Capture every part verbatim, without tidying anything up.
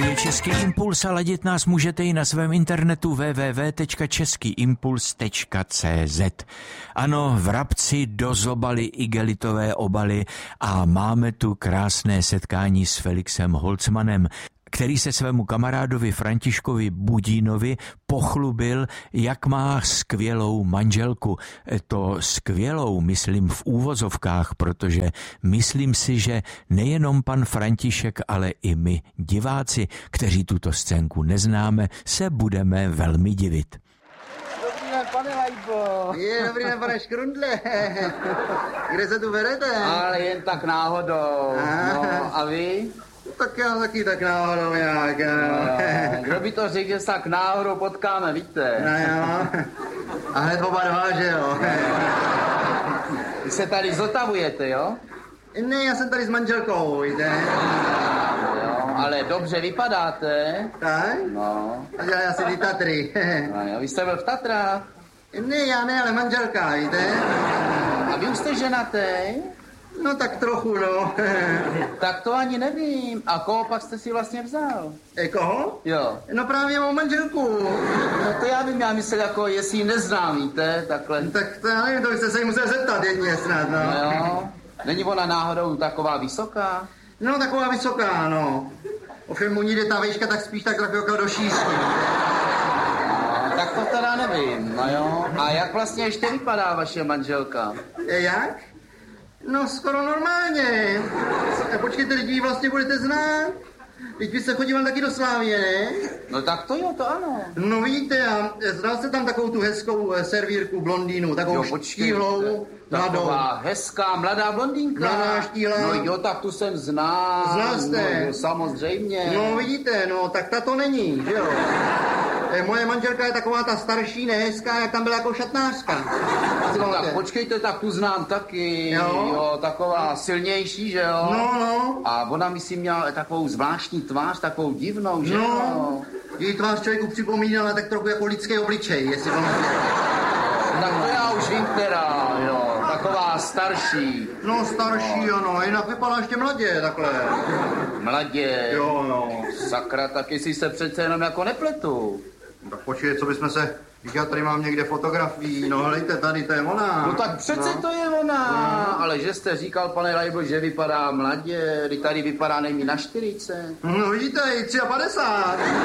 Tady je Český impuls a ladit nás můžete i na svém internetu w w w tečka český impuls tečka c z. Ano, vrabci dozobali igelitové obaly a máme tu krásné setkání s Felixem Holcmanem, který se svému kamarádovi Františkovi Budínovi pochlubil, jak má skvělou manželku. To skvělou myslím v úvozovkách, protože myslím si, že nejenom pan František, ale i my diváci, kteří tuto scénku neznáme, se budeme velmi divit. Dobrý den, pane Lajbo. Je, dobrý den, pane Škrundle. Kde se tu vedete? Ale jen tak náhodou. No, a vy? Tak já taky tak náhodou nějak. No, kdo by to řekl, že se tak náhodou potkáme, víte? No jo. A hned oba dva, že jo? Vy se tady zotavujete, jo? Ne, já jsem tady s manželkou, víte? Jo, ale dobře vypadáte. Tak? No. A já si ty Tatry. No jo, vy jste byl v Tatrách? Ne, já ne, ale manželka, víte? A vy už jste ženatý? No tak trochu, no. Tak to ani nevím. A koho pak jste si vlastně vzal? E, koho? Jo. No právě mou manželku. No to já bych měl myslet, jako jestli ji neznám, víte, takhle. No, tak to já nevím, to byste se jí musel zeptat jedně snad, no. No jo. Není ona náhodou taková vysoká? No taková vysoká, no. Ovšem u ní jde ta výška tak spíš tak trochu jako do šířky. No, tak to teda nevím, no jo. A jak vlastně ještě vypadá vaše manželka? E, jak? No skoro normálně. A počkejte, lidi, vlastně budete znát. Teď byste chodíval taky do Slávie, ne? No tak to jo, to ano. No vidíte, a znal jste tam takovou tu hezkou servírku blondýnu, takovou štíhlou, mladou. Taková hezká, mladá blondýnka. Mladá štíhlá. No jo, tak tu jsem znal. Znal jste? No, samozřejmě. No vidíte, no tak ta to není, že jo? Moje manželka je taková ta starší, nehezká, jak tam byla jako šatnářka. No, tak počkejte, tak tu znám taky. Jo? Jo, taková silnější, že jo? No, no. A ona myslím měla takovou zvláštní tvář, takovou divnou, že no. jo? Její tvář člověku připomínala tak trochu jako lidský obličej, jestli to nevím. Tak to já už vím, která, jo, taková starší. No starší, no. ano, jinak vypadá ještě mladě, takhle. Mladě? Jo, no. Sakra, tak jestli se přece jenom jako nepletu. Tak počkej, co bychom se... Když já tady mám někde fotografii, no hlejte, tady to je ona. No tak přece no. to je ona, no. Ale že jste říkal, pane Lajbo, že vypadá mladě, kdy tady vypadá nejmí na čtyřicet. No vidíte, i padesát tři.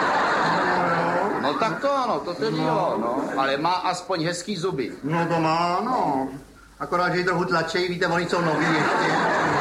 No, no tak to ano, to tedy no. Jo, no. Ale má aspoň hezký zuby. No to má, no. Akorát, že ji trochu tlačej, víte, oni jsou noví ještě.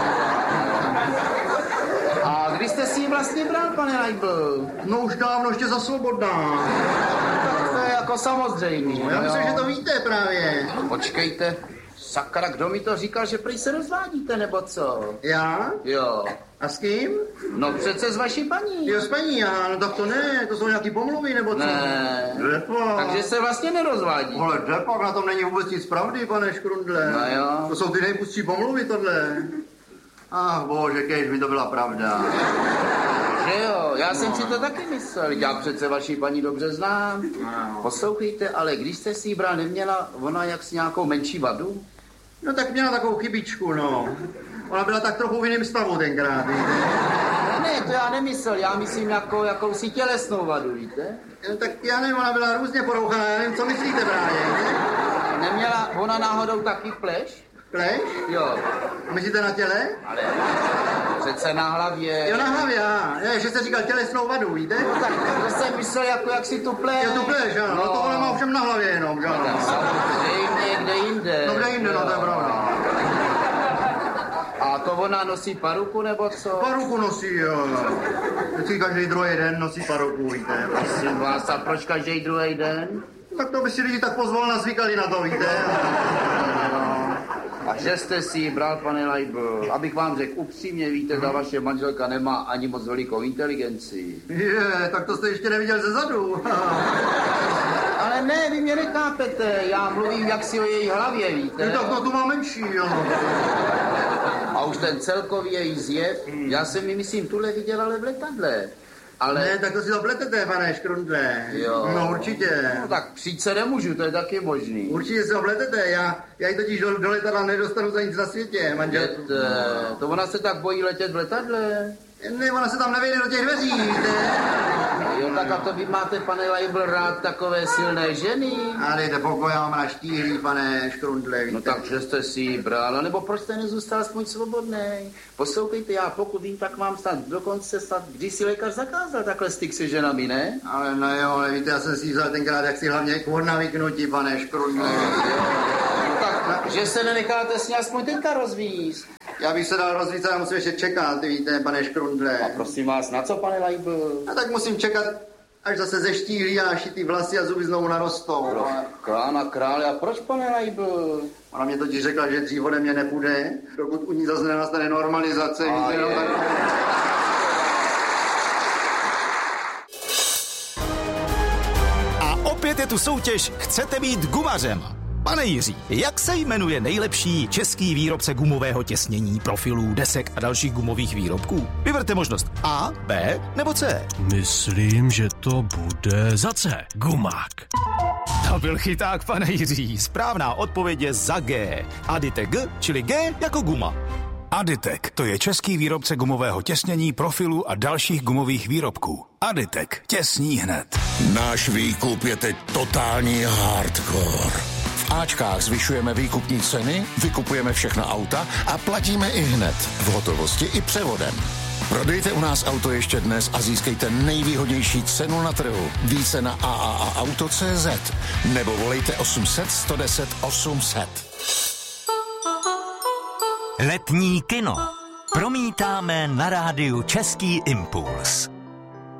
A kdy jste si ji vlastně bral, pane Lajbo? No už dávno, ještě za svobodná. Tak to je jako samozřejmě. No, já myslím, jo. že to víte právě. Počkejte, sakra, kdo mi to říkal, že prý se rozvádíte, nebo co? Já? Jo. A s kým? No přece s vaší paní. Jo, s paní, já, no tak to ne, to jsou nějaký pomluvy, nebo co? Ne. Depa. Takže se vlastně nerozvádí. Ale depak, na tom není vůbec nic pravdy, pane Škrundle. No jo. To jsou ty nejpustší pomluvy, tohle. Ach bože, kež by to byla pravda. Že jo, já no. jsem si to taky myslel, já přece vaší paní dobře znám. No. Poslouchejte, ale když jste si ji bral, neměla ona jak s nějakou menší vadu? No tak měla takovou chybičku, no. Ona byla tak trochu v jiném stavu tenkrát, víte. Ne, ne, to já nemyslel, já myslím jako jakousi tělesnou vadu, víte? No, tak já nevím, ona byla různě porouchaná, já nevím, co myslíte právě, víte? Neměla ona náhodou taky pleš? Pleš? Jo. Myslíte na těle? Ale přece na hlavě. Jo, na hlavě, já. Je, že jste říkal tělesnou vadu, víte? No tak to jsem myslel jako jak si tu pleš. Jo, tu pleš, ano. No. No to ona má ovšem na hlavě jenom, že ano. Tak samozřejmě, kde jinde. No kde jinde, no to je pravda. A to ona nosí paruku, nebo co? Paruku nosí, jo. Vždycky každý druhý den nosí paruku, víte. Prosím vás, a proč každý druhý den? Tak to by si lidi tak pozvolna zvykali na to, víte. A že jste si ji bral, pane Lajbo, abych vám řekl upřímně, víte, že vaše manželka nemá ani moc velikou inteligenci. Je, tak to jste ještě neviděl ze zadu. Ale ne, vy mě nechápete, já mluvím jaksi o její hlavě, víte. No, tak to tu má menší, jo. A už ten celkový její zjev, já jsem mi myslím tuhle viděl, ale v letadle. Ale... Ne, tak to si to pletete, pane Škrundle. Jo. No určitě. No tak přijít se nemůžu, to je taky možný. Určitě si ho pletete, já, já ji totiž do, do letadla nedostanu za nic na světě, manželku. Jet, to ona se tak bojí letět v letadle? Ne, ona se tam nevejde do těch dveří, víte? Jo, tak a to vy máte, pane Leibl, rád takové silné ženy? A dejte pokoj, já mám na štíhlý, pane Škrundle, víte? No tak, že jste si ji bral, nebo proč jste nezůstal aspoň svobodnej? Poslouchejte, já pokud vím, tak vám snad dokonce snad, když si lékař zakázal takhle styk se ženami, ne? Ale no jo, ale víte, já jsem si vzal tenkrát, jak si hlavně k odnavyknutí, pane Škrundle. No tak, že se nenecháte s ní aspoň teďka rozvízt. Já bych se dal rozvíct, ale musím ještě čekat, víte, pane Škrundle. A prosím vás, na co, pane Leibl? A tak musím čekat, až zase zeštíhlí a našitý vlasy a zuby znovu narostou. No, krána krále, a proč, pane Leibl? Ona mě totiž řekla, že dřív ode mě nepůjde, dokud u ní zase nenastane normalizace. A víte, no, tak... A opět je tu soutěž Chcete být gumařem? Pane Jiří, jak se jmenuje nejlepší český výrobce gumového těsnění, profilů, desek a dalších gumových výrobků? Vyberte možnost A, B nebo C. Myslím, že to bude za C. Gumák. To byl chyták, pane Jiří. Správná odpověď je za G. Aditek G, čili G jako guma. Aditek, to je český výrobce gumového těsnění, profilů a dalších gumových výrobků. Aditek, těsní hned. Náš výkup je teď totální hardcore. V Ačkách zvyšujeme výkupní ceny, vykupujeme všechna auta a platíme i hned, v hotovosti i převodem. Prodejte u nás auto ještě dnes a získejte nejvýhodnější cenu na trhu. Více na a a a auto tečka cé zet nebo volejte osm set, sto deset, osm set. Letní kino promítáme na rádiu Český impuls.